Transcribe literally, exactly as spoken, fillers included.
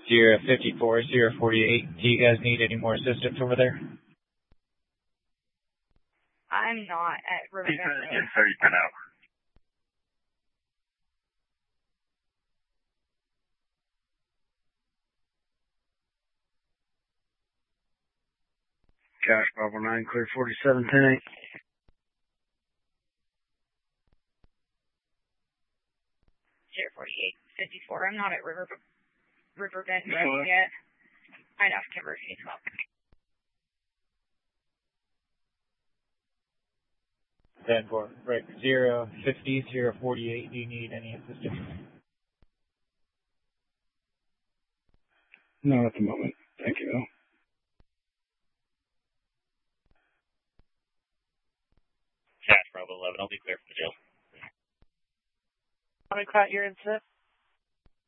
Sierra fifty-four, Sierra forty-eight. Do you guys need any more assistance over there? I'm not at Riverbend. Yes, sir, you can out. Cash Bravo nine, clear forty-seven, ten eight. Sierra forty-eight, fifty-four. I'm not at River, Riverbend No. yet. I'd have to convert you as well. ten four. Right. Sierra fifty, Sierra forty-eight. Do you need any assistance? Not at the moment. Thank you, though. Cash Bravo eleven, I'll be clear for the jail. How many caught your incident?